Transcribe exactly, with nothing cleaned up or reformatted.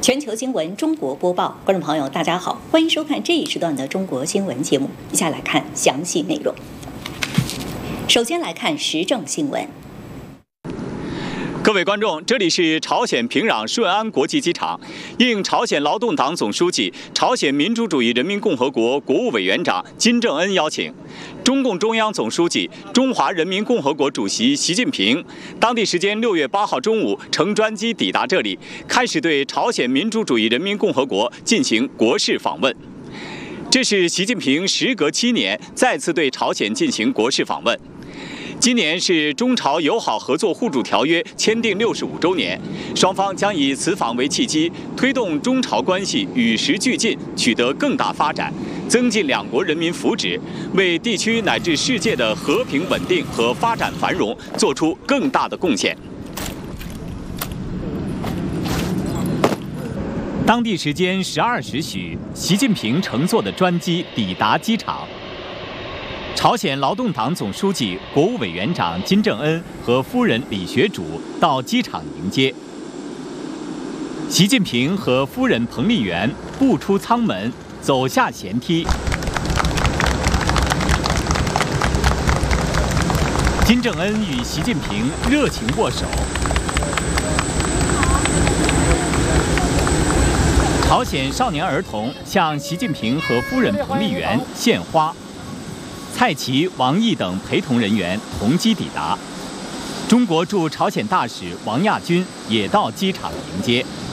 全球新闻中国播报，观众朋友大家好，欢迎收看这一时段的中国新闻节目。以下来看详细内容。首先来看时政新闻。 各位观众，这里是朝鲜平壤顺安国际机场。应朝鲜劳动党总书记、朝鲜民主主义人民共和国国务委员长金正恩邀请，中共中央总书记、中华人民共和国主席习近平当地时间六月八号中午乘专机抵达这里，开始对朝鲜民主主义人民共和国进行国事访问。这是习近平时隔七年再次对朝鲜进行国事访问。今年是中朝友好合作互助条约签订六十五周年，双方将以此访为契机，推动中朝关系与时俱进，取得更大发展，增进两国人民福祉，为地区乃至世界的和平稳定和发展繁荣做出更大的贡献。当地时间十二时许，习近平乘坐的专机抵达机场。朝鲜劳动党总书记、国务委员长金正恩和夫人李学主到机场迎接。习近平和夫人彭丽媛步出舱门，走下舷梯。金正恩与习近平热情握手。朝鲜少年儿童向习近平和夫人彭丽媛献花。蔡奇、王毅等陪同人员同机抵达，中国驻朝鲜大使王亚军也到机场迎接。